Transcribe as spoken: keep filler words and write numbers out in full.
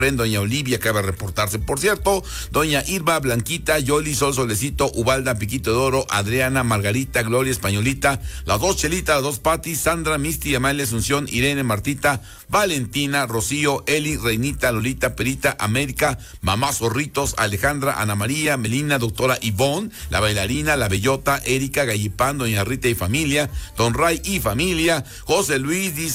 Doña Olivia acaba de reportarse. Por cierto, doña Irma, Blanquita, Yoli, Sol, Solecito, Ubalda, Piquito de Oro, Adriana, Margarita, Gloria, Españolita, las dos Chelitas, las dos Patis, Sandra, Misty, Amalia, Asunción, Irene, Martita, Valentina, Rocío, Eli, Reinita, Lolita, Perita, América, Mamá Zorritos, Alejandra, Ana María, Melina, doctora Ivonne, la bailarina, la bellota, Erika, Gallipán, doña Rita y familia, don Ray y familia, José Luis, dice